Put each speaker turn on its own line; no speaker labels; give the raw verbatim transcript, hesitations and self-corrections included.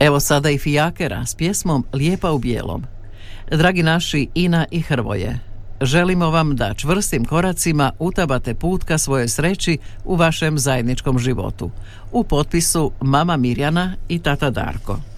Evo sada i Fijakera s pjesmom Lijepa u bijelom. Dragi naši Ina i Hrvoje, želimo vam da čvrstim koracima utabate put ka svojoj sreći u vašem zajedničkom životu. U potpisu mama Mirjana i tata Darko.